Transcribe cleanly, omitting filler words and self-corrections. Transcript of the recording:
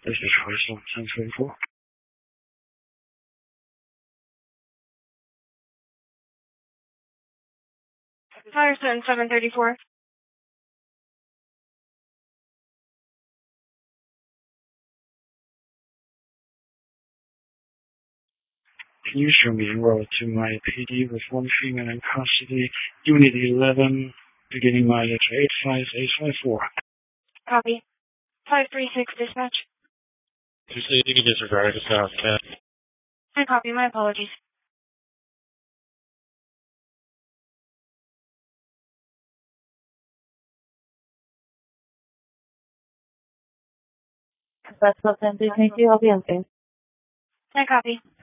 This is Faisal, 1034. Firestone, 734. Can you show me en route to my PD with one female in custody, Unit 11, beginning mileage 85854? Copy. 536 dispatch. You say you can disregard the South Cat. I copy. My apologies. That's what I'm doing. Thank you. I'll be on. I copy.